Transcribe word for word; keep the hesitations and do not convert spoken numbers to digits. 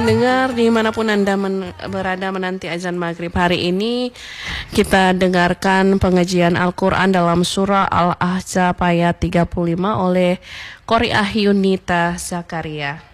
pendengar dimanapun Anda men berada menanti azan maghrib hari ini, kita dengarkan pengajian Al-Quran dalam surah Al-Ahzab ayat tiga puluh lima oleh Qori'ah Yunita Zakaria.